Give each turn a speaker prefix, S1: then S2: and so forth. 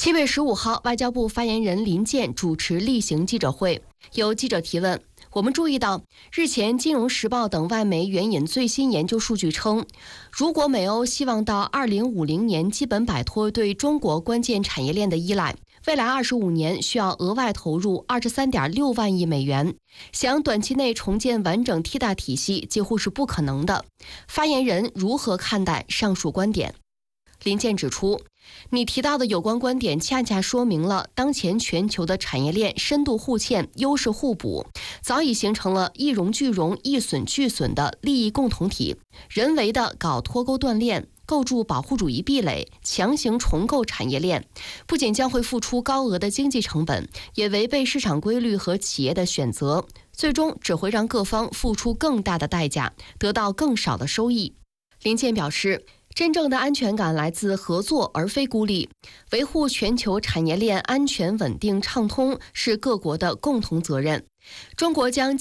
S1: 7月15号，外交部发言人林健主持例行记者会，有记者提问。我们注意到，日前《金融时报》等外媒援引最新研究数据称，如果美欧希望到2050年基本摆脱对中国关键产业链的依赖，未来25年需要额外投入23.6万亿美元，想短期内重建完整替代体系几乎是不可能的。发言人如何看待上述观点？林健指出，你提到的有关观点恰恰说明了当前全球的产业链深度互嵌、优势互补，早已形成了一荣俱荣、一损俱损的利益共同体。人为的搞脱钩断链，构筑保护主义壁垒，强行重构产业链，不仅将会付出高额的经济成本，也违背市场规律和企业的选择，最终只会让各方付出更大的代价，得到更少的收益。林健表示，真正的安全感来自合作而非孤立，维护全球产业链安全稳定畅通是各国的共同责任。中国将